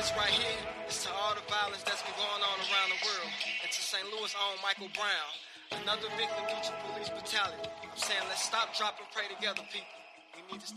This right here is to all the violence that's been going on around the world, and to St. Louis' own Michael Brown, another victim due to police brutality. I'm saying let's stop, drop, and pray together, people. We need to